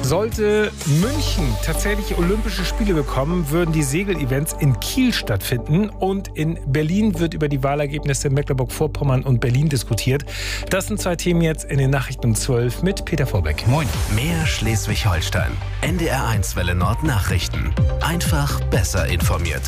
Sollte München tatsächlich Olympische Spiele bekommen, würden die Segelevents in Kiel stattfinden. Und in Berlin wird über die Wahlergebnisse in Mecklenburg-Vorpommern und Berlin diskutiert. Das sind 2 Themen jetzt in den Nachrichten um 12 mit Peter Vorbeck. Moin. Mehr Schleswig-Holstein. NDR1 Welle Nord Nachrichten. Einfach besser informiert.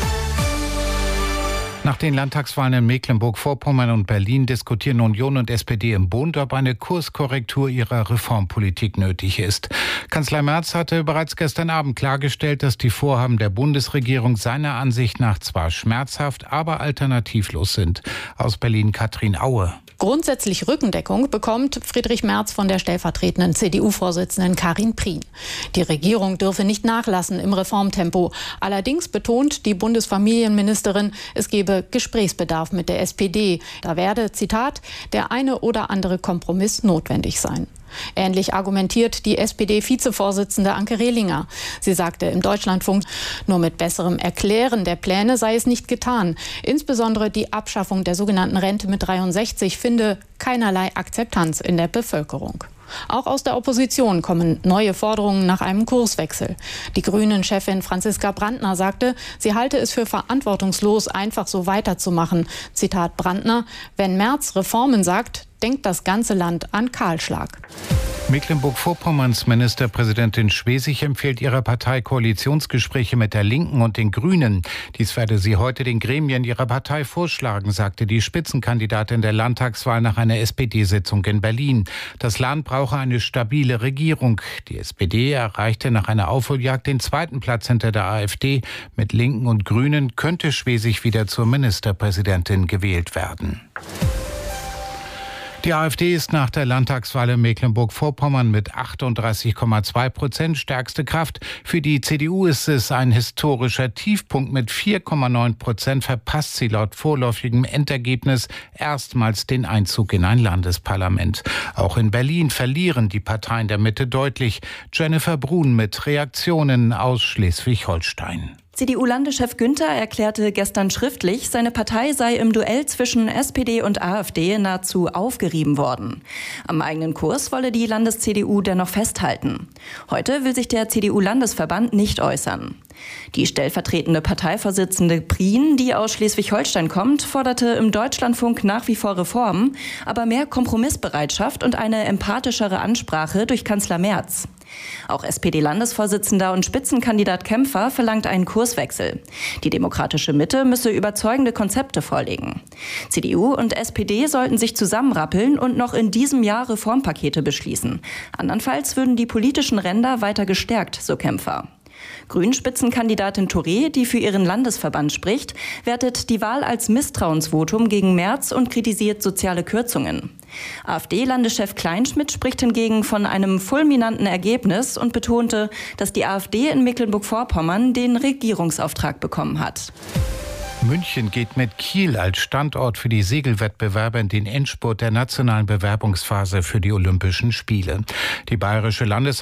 Nach den Landtagswahlen in Mecklenburg-Vorpommern und Berlin diskutieren Union und SPD im Bund, ob eine Kurskorrektur ihrer Reformpolitik nötig ist. Kanzler Merz hatte bereits gestern Abend klargestellt, dass die Vorhaben der Bundesregierung seiner Ansicht nach zwar schmerzhaft, aber alternativlos sind. Aus Berlin Katrin Aue. Grundsätzlich Rückendeckung bekommt Friedrich Merz von der stellvertretenden CDU-Vorsitzenden Karin Prien. Die Regierung dürfe nicht nachlassen im Reformtempo. Allerdings betont die Bundesfamilienministerin, es gebe Gesprächsbedarf mit der SPD. Da werde, Zitat, der eine oder andere Kompromiss notwendig sein. Ähnlich argumentiert die SPD-Vizevorsitzende Anke Rehlinger. Sie sagte im Deutschlandfunk, nur mit besserem Erklären der Pläne sei es nicht getan. Insbesondere die Abschaffung der sogenannten Rente mit 63 finde keinerlei Akzeptanz in der Bevölkerung. Auch aus der Opposition kommen neue Forderungen nach einem Kurswechsel. Die Grünen-Chefin Franziska Brandner sagte, sie halte es für verantwortungslos, einfach so weiterzumachen. Zitat Brandner: Wenn Merz Reformen sagt, denkt das ganze Land an Kahlschlag. Mecklenburg-Vorpommerns Ministerpräsidentin Schwesig empfiehlt ihrer Partei Koalitionsgespräche mit der Linken und den Grünen. Dies werde sie heute den Gremien ihrer Partei vorschlagen, sagte die Spitzenkandidatin der Landtagswahl nach einer SPD-Sitzung in Berlin. Das Land brauche eine stabile Regierung. Die SPD erreichte nach einer Aufholjagd den 2. Platz hinter der AfD. Mit Linken und Grünen könnte Schwesig wieder zur Ministerpräsidentin gewählt werden. Die AfD ist nach der Landtagswahl in Mecklenburg-Vorpommern mit 38,2% stärkste Kraft. Für die CDU ist es ein historischer Tiefpunkt. Mit 4,9% verpasst sie laut vorläufigem Endergebnis erstmals den Einzug in ein Landesparlament. Auch in Berlin verlieren die Parteien der Mitte deutlich. Jennifer Brun mit Reaktionen aus Schleswig-Holstein. CDU-Landeschef Günther erklärte gestern schriftlich, seine Partei sei im Duell zwischen SPD und AfD nahezu aufgerieben worden. Am eigenen Kurs wolle die Landes-CDU dennoch festhalten. Heute will sich der CDU-Landesverband nicht äußern. Die stellvertretende Parteivorsitzende Prien, die aus Schleswig-Holstein kommt, forderte im Deutschlandfunk nach wie vor Reformen, aber mehr Kompromissbereitschaft und eine empathischere Ansprache durch Kanzler Merz. Auch SPD-Landesvorsitzender und Spitzenkandidat Kämpfer verlangt einen Kurswechsel. Die demokratische Mitte müsse überzeugende Konzepte vorlegen. CDU und SPD sollten sich zusammenrappeln und noch in diesem Jahr Reformpakete beschließen. Andernfalls würden die politischen Ränder weiter gestärkt, so Kämpfer. Grünen-Spitzenkandidatin Touré, die für ihren Landesverband spricht, wertet die Wahl als Misstrauensvotum gegen Merz und kritisiert soziale Kürzungen. AfD-Landeschef Kleinschmidt spricht hingegen von einem fulminanten Ergebnis und betonte, dass die AfD in Mecklenburg-Vorpommern den Regierungsauftrag bekommen hat. München geht mit Kiel als Standort für die Segelwettbewerbe in den Endspurt der nationalen Bewerbungsphase für die Olympischen Spiele. Die bayerische Landeshauptstadt